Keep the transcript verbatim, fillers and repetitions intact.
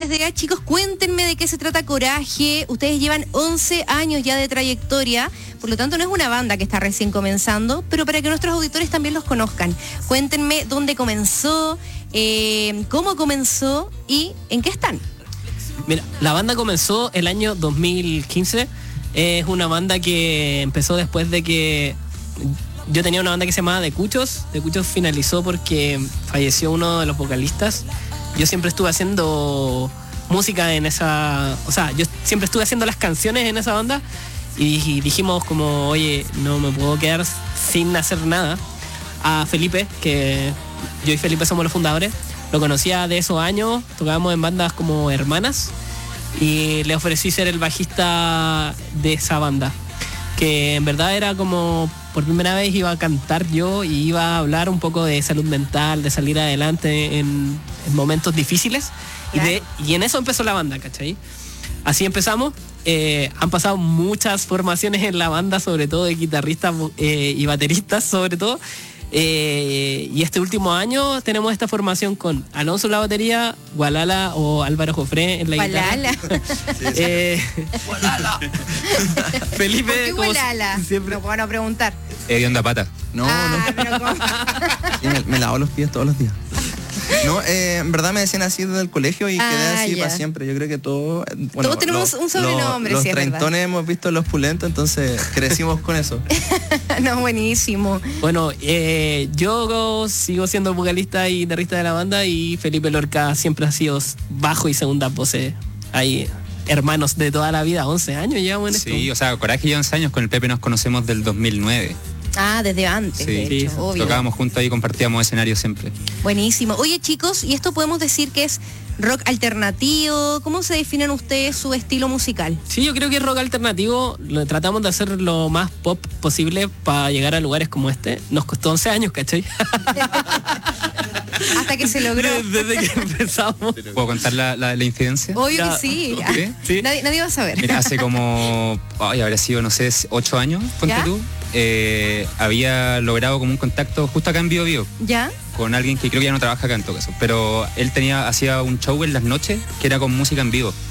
desde ya, chicos, cuéntenme de qué se trata Coraje. Ustedes llevan once años ya de trayectoria, por lo tanto no es una banda que está recién comenzando, pero para que nuestros auditores también los conozcan. Cuéntenme dónde comenzó, eh, cómo comenzó y en qué están. Mira, la banda comenzó el año dos mil quince. Es una banda que empezó después de que yo tenía una banda que se llamaba De Cuchos. De Cuchos finalizó porque falleció uno de los vocalistas. Yo siempre estuve haciendo música en esa... O sea, yo siempre estuve haciendo las canciones en esa banda y dijimos como, oye, no me puedo quedar sin hacer nada. A Felipe, que yo y Felipe somos los fundadores, lo conocía de esos años, tocábamos en bandas como Hermanas y le ofrecí ser el bajista de esa banda, que en verdad era como por primera vez iba a cantar yo y iba a hablar un poco de salud mental, de salir adelante en, en momentos difíciles. Claro. y, de, y en eso empezó la banda, ¿cachai? Así empezamos. Eh, han pasado muchas formaciones en la banda, sobre todo de guitarristas eh, y bateristas sobre todo. Eh, y este último año tenemos esta formación con Alonso en la batería, Gualala o Álvaro Jofré en la Gualala. guitarra. eh, Gualala. ¿Por Felipe, qué Gualala? siempre. No puedo preguntar. Eh, onda pata. No, ah, no. Pero ¿cómo? Sí, me, me lavo los pies todos los días. No, eh, en verdad me decían así desde el colegio y Ah, quedé así ya. para siempre. Yo creo que todos... Bueno, Todos tenemos un sobrenombre, Los, sí, los es treintones hemos visto Los Pulentos, entonces crecimos con eso. No, buenísimo. Bueno, eh, yo sigo siendo vocalista y guitarrista de la banda y Felipe Lorca siempre ha sido bajo y segunda voces. Ahí, hermanos de toda la vida, once años llevamos en esto. Sí, o sea, Coraje lleva once años, con el Pepe nos conocemos del dos mil nueve. Ah, desde antes, Sí, de hecho, sí, obvio. Tocábamos juntos y compartíamos escenario siempre. Buenísimo. Oye, chicos, ¿y esto podemos decir que es rock alternativo? ¿Cómo se definen ustedes su estilo musical? Sí, yo creo que es rock alternativo. Lo tratamos de hacer lo más pop posible para llegar a lugares como este. Nos costó once años, ¿cachai? Hasta que se logró. Desde que empezamos. ¿Puedo contar la, la, la incidencia? Obvio Ya. que sí. ¿Sí? Sí. Nadie, nadie va a saber. Mira, hace como, ay, habría sido, no sé, ocho años, ponte ¿Ya? tú, eh, había logrado como un contacto justo acá en Bio Bio ¿Ya? con alguien que creo que ya no trabaja acá en todo caso, pero él tenía, hacía un show en las noches que era con música en vivo.